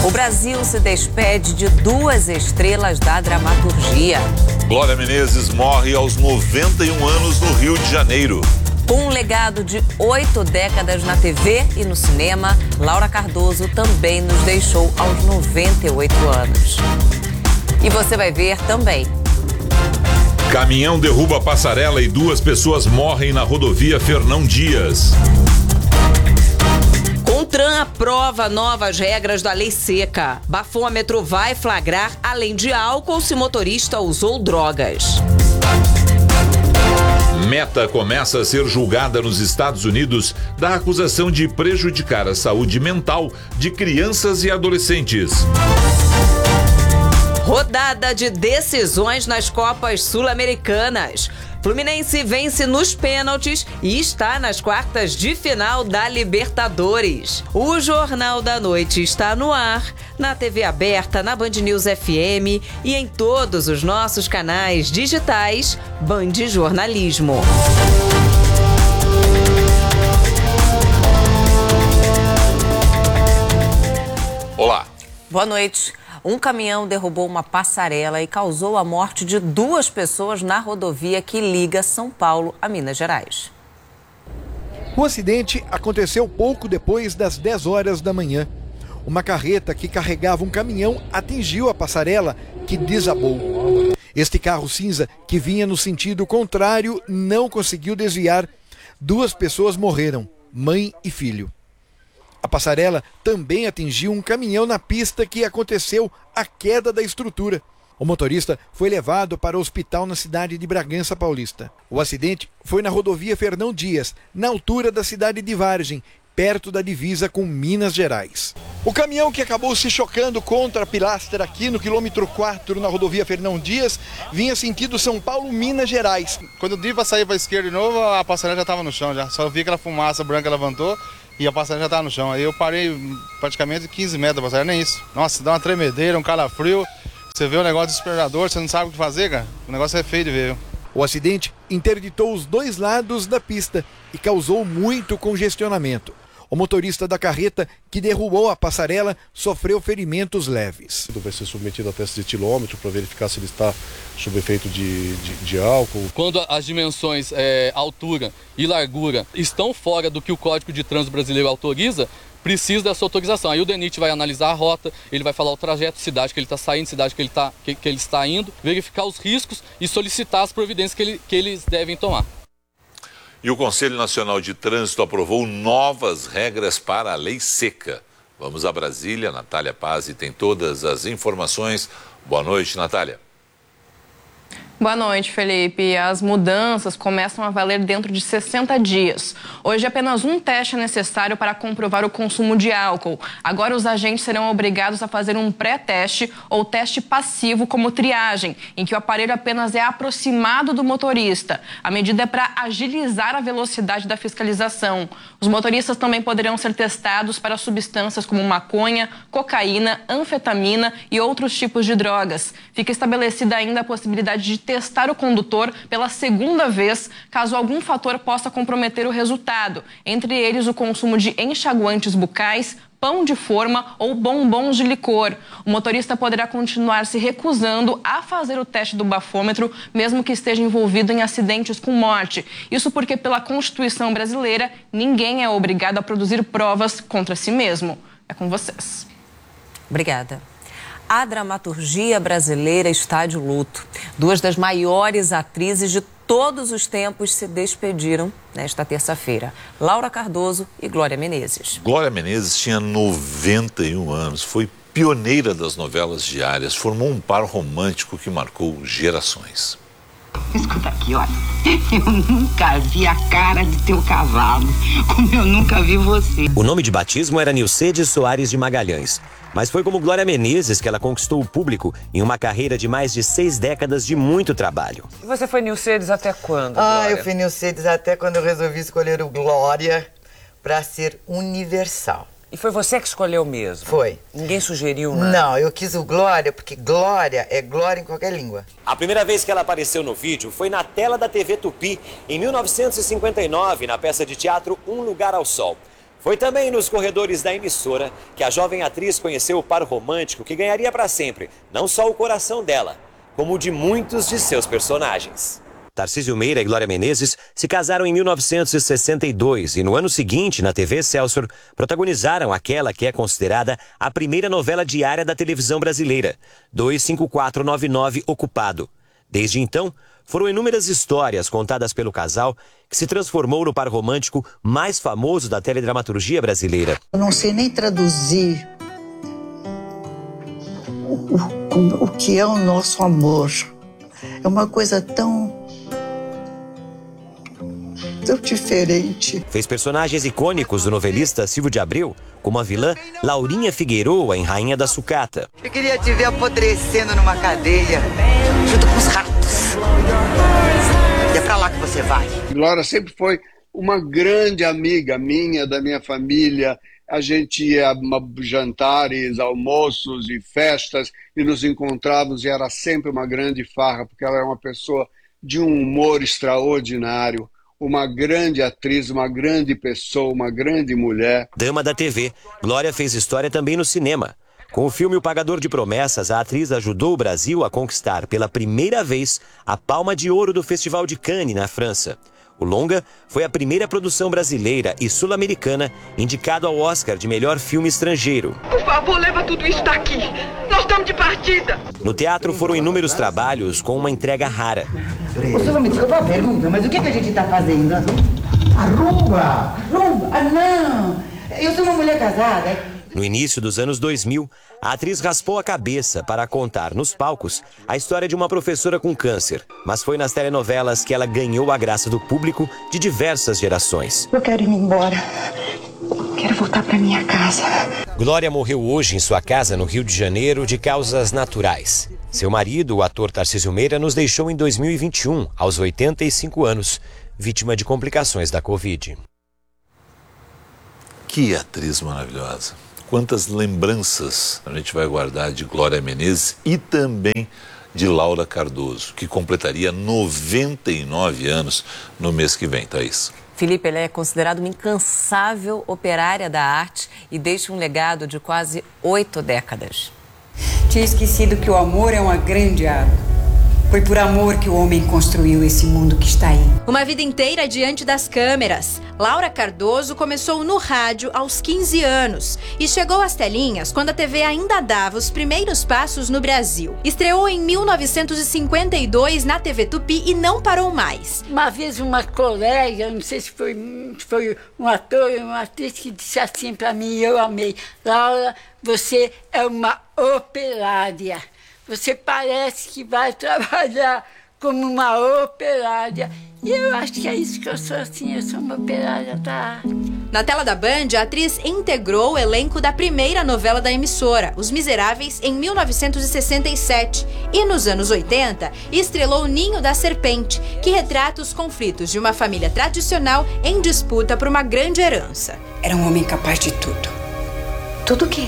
O Brasil se despede de 2 estrelas da dramaturgia. Glória Menezes morre aos 91 anos no Rio de Janeiro. Com um legado de 8 décadas na TV e no cinema, Laura Cardoso também nos deixou aos 98 anos. E você vai ver também. Caminhão derruba a passarela e 2 pessoas morrem na rodovia Fernão Dias. Contran aprova novas regras da lei seca. Bafômetro vai flagrar além de álcool se motorista usou drogas. Meta começa a ser julgada nos Estados Unidos da acusação de prejudicar a saúde mental de crianças e adolescentes. Rodada de decisões nas Copas Sul-Americanas. Fluminense vence nos pênaltis e está nas quartas de final da Libertadores. O Jornal da Noite está no ar, na TV aberta, na Band News FM e em todos os nossos canais digitais Band Jornalismo. Olá. Boa noite. Um caminhão derrubou uma passarela e causou a morte de 2 pessoas na rodovia que liga São Paulo a Minas Gerais. O acidente aconteceu pouco depois das 10 horas da manhã. Uma carreta que carregava um caminhão atingiu a passarela, que desabou. Este carro cinza, que vinha no sentido contrário, não conseguiu desviar. 2 pessoas morreram, mãe e filho. A passarela também atingiu um caminhão na pista que aconteceu a queda da estrutura. O motorista foi levado para o hospital na cidade de Bragança Paulista. O acidente foi na rodovia Fernão Dias, na altura da cidade de Vargem, perto da divisa com Minas Gerais. O caminhão que acabou se chocando contra a pilastra aqui no quilômetro 4 na rodovia Fernão Dias vinha sentido São Paulo, Minas Gerais. Quando eu dei para sair para a esquerda de novo, a passarela já estava no chão, já. Só vi aquela fumaça branca levantou. E a passarela já estava no chão. Aí eu parei praticamente 15 metros da passarela, nem isso. Nossa, dá uma tremedeira, um calafrio. Você vê o negócio desesperador, você não sabe o que fazer, cara. O negócio é feio de ver. O acidente interditou os 2 lados da pista e causou muito congestionamento. O motorista da carreta que derrubou a passarela sofreu ferimentos leves. Vai ser submetido a testes de etilômetro para verificar se ele está sob efeito de álcool. Quando as dimensões, altura e largura estão fora do que o Código de Trânsito Brasileiro autoriza, precisa dessa autorização. Aí o DENIT vai analisar a rota, ele vai falar o trajeto, cidade que ele está saindo, cidade que ele está indo, verificar os riscos e solicitar as providências que eles devem tomar. E o Conselho Nacional de Trânsito aprovou novas regras para a lei seca. Vamos a Brasília, Natália Pazzi tem todas as informações. Boa noite, Natália. Boa noite, Felipe. As mudanças começam a valer dentro de 60 dias. Hoje, apenas um teste é necessário para comprovar o consumo de álcool. Agora, os agentes serão obrigados a fazer um pré-teste ou teste passivo como triagem, em que o aparelho apenas é aproximado do motorista. A medida é para agilizar a velocidade da fiscalização. Os motoristas também poderão ser testados para substâncias como maconha, cocaína, anfetamina e outros tipos de drogas. Fica estabelecida ainda a possibilidade de testar o condutor pela 2ª vez, caso algum fator possa comprometer o resultado, entre eles o consumo de enxaguantes bucais, pão de forma ou bombons de licor. O motorista poderá continuar se recusando a fazer o teste do bafômetro, mesmo que esteja envolvido em acidentes com morte. Isso porque, pela Constituição brasileira, ninguém é obrigado a produzir provas contra si mesmo. É com vocês. Obrigada. A dramaturgia brasileira está de luto. 2 das maiores atrizes de todos os tempos se despediram nesta terça-feira. Laura Cardoso e Glória Menezes. Glória Menezes tinha 91 anos, foi pioneira das novelas diárias, formou um par romântico que marcou gerações. Escuta aqui, olha, eu nunca vi a cara de teu cavalo, como eu nunca vi você. O nome de batismo era Nilcedes Soares de Magalhães, mas foi como Glória Menezes que ela conquistou o público em uma carreira de mais de 6 décadas de muito trabalho. E você foi Nilcedes até quando, Glória? Eu fui Nilcedes até quando eu resolvi escolher o Glória para ser universal. E foi você que escolheu mesmo? Foi. Ninguém sugeriu, né? Não, eu quis o Glória porque Glória é glória em qualquer língua. A primeira vez que ela apareceu no vídeo foi na tela da TV Tupi, em 1959, na peça de teatro Um Lugar ao Sol. Foi também nos corredores da emissora que a jovem atriz conheceu o par romântico que ganharia para sempre, não só o coração dela, como o de muitos de seus personagens. Tarcísio Meira e Glória Menezes se casaram em 1962 e no ano seguinte, na TV Excelsior, protagonizaram aquela que é considerada a primeira novela diária da televisão brasileira, 25499 Ocupado. Desde então, foram inúmeras histórias contadas pelo casal que se transformou no par romântico mais famoso da teledramaturgia brasileira. Eu não sei nem traduzir o que é o nosso amor. É uma coisa tão diferente. Fez personagens icônicos do novelista Silvio de Abreu, como a vilã Laurinha Figueroa em Rainha da Sucata. Eu queria te ver apodrecendo numa cadeia, junto com os ratos. E é pra lá que você vai. Glória sempre foi uma grande amiga minha, da minha família. A gente ia a jantares, almoços e festas e nos encontrávamos e era sempre uma grande farra, porque ela é uma pessoa de um humor extraordinário, uma grande atriz, uma grande pessoa, uma grande mulher. Dama da TV, Glória fez história também no cinema. Com o filme O Pagador de Promessas, a atriz ajudou o Brasil a conquistar pela primeira vez a Palma de Ouro do Festival de Cannes, na França. O longa foi a primeira produção brasileira e sul-americana indicado ao Oscar de melhor filme estrangeiro. Por favor, leva tudo isso daqui. Nós estamos de partida. No teatro foram inúmeros trabalhos com uma entrega rara. O senhor me desculpa a pergunta, mas o que a gente está fazendo? Arrumba! Arrumba? Ah, não! Eu sou uma mulher casada. No início dos anos 2000, a atriz raspou a cabeça para contar nos palcos a história de uma professora com câncer. Mas foi nas telenovelas que ela ganhou a graça do público de diversas gerações. Eu quero ir embora. Quero voltar para minha casa. Glória morreu hoje em sua casa no Rio de Janeiro de causas naturais. Seu marido, o ator Tarcísio Meira, nos deixou em 2021, aos 85 anos, vítima de complicações da Covid. Que atriz maravilhosa. Quantas lembranças a gente vai guardar de Glória Menezes e também de Laura Cardoso, que completaria 99 anos no mês que vem, Thaís. Felipe, ela é considerada uma incansável operária da arte e deixa um legado de quase 8 décadas. Tinha esquecido que o amor é uma grande árvore. Foi por amor que o homem construiu esse mundo que está aí. Uma vida inteira diante das câmeras. Laura Cardoso começou no rádio aos 15 anos e chegou às telinhas quando a TV ainda dava os primeiros passos no Brasil. Estreou em 1952 na TV Tupi e não parou mais. Uma vez uma colega, não sei se foi um ator ou uma atriz, que disse assim para mim, e eu amei: Laura, você é uma operária. Você parece que vai trabalhar como uma operária. E eu acho que é isso que eu sou, assim, eu sou uma operária da arte. Na tela da Band, a atriz integrou o elenco da primeira novela da emissora, Os Miseráveis, em 1967. E nos anos 80, estrelou Ninho da Serpente, que retrata os conflitos de uma família tradicional em disputa por uma grande herança. Era um homem capaz de tudo. Tudo o quê?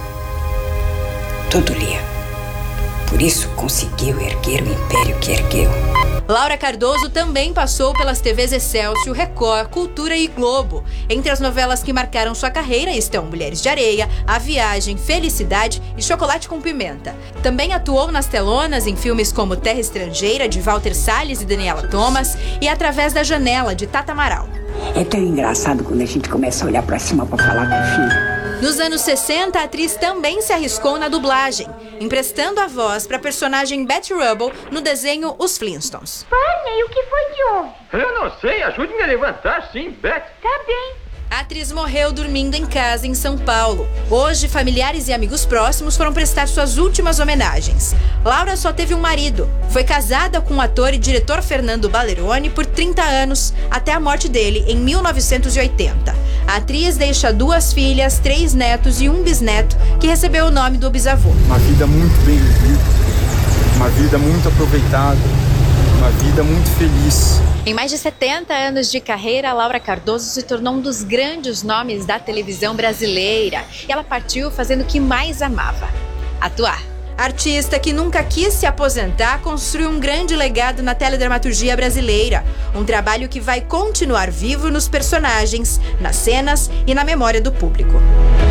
Tudo lia. Por isso conseguiu erguer o império que ergueu. Laura Cardoso também passou pelas TVs Excelsior, Record, Cultura e Globo. Entre as novelas que marcaram sua carreira estão Mulheres de Areia, A Viagem, Felicidade e Chocolate com Pimenta. Também atuou nas telonas em filmes como Terra Estrangeira, de Walter Salles e Daniela Thomas, e Através da Janela, de Tata Amaral. É tão engraçado quando a gente começa a olhar pra cima pra falar com o filho. Nos anos 60, a atriz também se arriscou na dublagem, emprestando a voz para a personagem Betty Rubble no desenho Os Flintstones. Barney, o que foi que houve? Eu não sei, ajude-me a levantar, sim, Betty. Tá bem. A atriz morreu dormindo em casa em São Paulo. Hoje, familiares e amigos próximos foram prestar suas últimas homenagens. Laura só teve um marido. Foi casada com o ator e diretor Fernando Balleroni por 30 anos, até a morte dele em 1980. A atriz deixa 2 filhas, 3 netos e um bisneto, que recebeu o nome do bisavô. Uma vida muito bem vivida, uma vida muito aproveitada, uma vida muito feliz. Em mais de 70 anos de carreira, Laura Cardoso se tornou um dos grandes nomes da televisão brasileira. E ela partiu fazendo o que mais amava: atuar. Artista que nunca quis se aposentar construiu um grande legado na teledramaturgia brasileira. Um trabalho que vai continuar vivo nos personagens, nas cenas e na memória do público.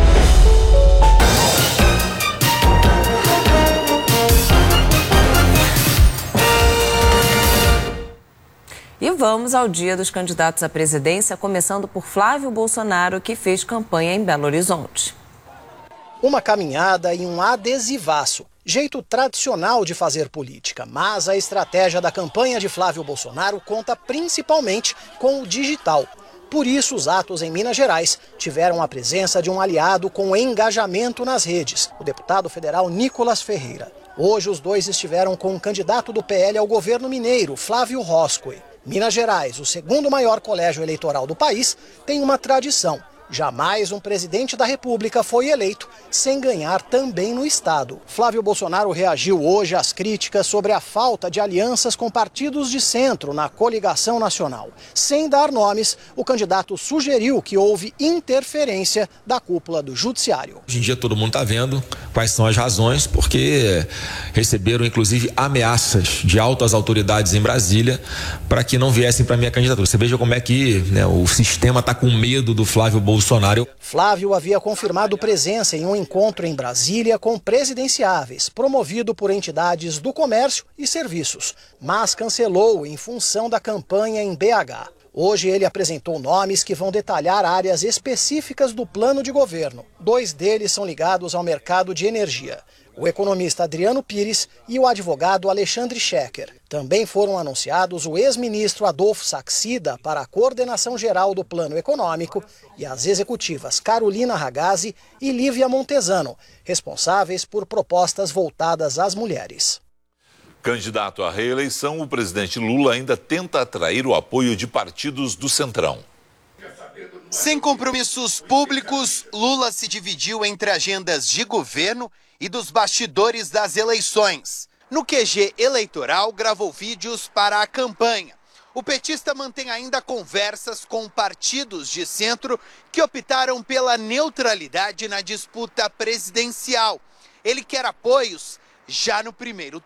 E vamos ao dia dos candidatos à presidência, começando por Flávio Bolsonaro, que fez campanha em Belo Horizonte. Uma caminhada e um adesivaço. Jeito tradicional de fazer política, mas a estratégia da campanha de Flávio Bolsonaro conta principalmente com o digital. Por isso, os atos em Minas Gerais tiveram a presença de um aliado com engajamento nas redes, o deputado federal Nicolas Ferreira. Hoje, os dois estiveram com o candidato do PL ao governo mineiro, Flávio Roscoe. Minas Gerais, o segundo maior colégio eleitoral do país, tem uma tradição. Jamais um presidente da República foi eleito sem ganhar também no estado. Flávio Bolsonaro reagiu hoje às críticas sobre a falta de alianças com partidos de centro na coligação nacional. Sem dar nomes, o candidato sugeriu que houve interferência da cúpula do judiciário. Hoje em dia todo mundo está vendo quais são as razões, porque receberam inclusive ameaças de altas autoridades em Brasília para que não viessem para a minha candidatura. Você veja como é que o sistema está com medo do Flávio Bolsonaro. Flávio havia confirmado presença em um encontro em Brasília com presidenciáveis, promovido por entidades do comércio e serviços, mas cancelou em função da campanha em BH. Hoje ele apresentou nomes que vão detalhar áreas específicas do plano de governo. 2 deles são ligados ao mercado de energia. O economista Adriano Pires e o advogado Alexandre Schecker. Também foram anunciados o ex-ministro Adolfo Saxida para a coordenação geral do plano econômico e as executivas Carolina Ragazzi e Lívia Montesano, responsáveis por propostas voltadas às mulheres. Candidato à reeleição, o presidente Lula ainda tenta atrair o apoio de partidos do Centrão. Sem compromissos públicos, Lula se dividiu entre agendas de governo e dos bastidores das eleições. No QG eleitoral, gravou vídeos para a campanha. O petista mantém ainda conversas com partidos de centro que optaram pela neutralidade na disputa presidencial. Ele quer apoios já no primeiro